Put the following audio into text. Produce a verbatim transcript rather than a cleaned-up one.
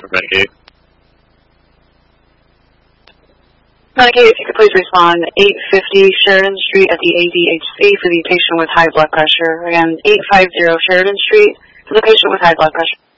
Medicaid. Medicaid, if you could please respond, eight fifty Sheridan Street at the A D H C for the patient with high blood pressure, and eight fifty Sheridan Street for the patient with high blood pressure.